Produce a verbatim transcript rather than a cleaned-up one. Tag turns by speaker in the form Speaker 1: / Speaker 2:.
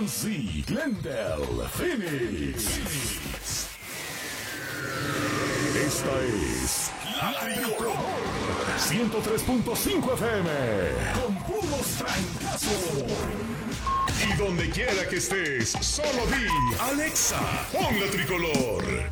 Speaker 1: C, Glendale, Phoenix. Esta es La Tricolor ciento tres punto cinco F M con puros trancazos. Y donde quiera que estés, solo di Alexa, pon La Tricolor.